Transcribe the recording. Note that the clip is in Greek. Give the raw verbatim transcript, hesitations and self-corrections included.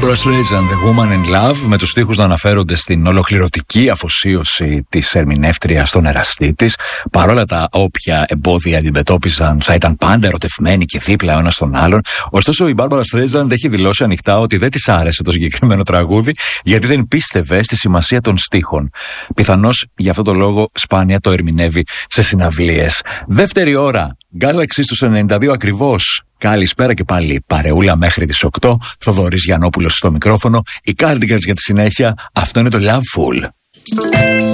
Barbara Streisand, The Woman in Love, με τους στίχους να αναφέρονται στην ολοκληρωτική αφοσίωση της ερμηνεύτριας στον εραστή της. Παρόλα τα όποια εμπόδια αντιμετώπιζαν, θα ήταν πάντα ερωτευμένοι και δίπλα ο ένας στον άλλον. Ωστόσο, η Barbara Streisand έχει δηλώσει ανοιχτά ότι δεν της άρεσε το συγκεκριμένο τραγούδι, γιατί δεν πίστευε στη σημασία των στίχων. Πιθανώς γι' αυτό το λόγο σπάνια το ερμηνεύει σε συναυλίες. Δεύτερη ώρα, Galaxy στους ενενήντα δύο ακριβώς. Καλησπέρα και πάλι παρεούλα μέχρι τις οκτώ. Θοδωρής Γιαννόπουλος στο μικρόφωνο. Οι Cardigans για τη συνέχεια. Αυτό είναι το Loveful.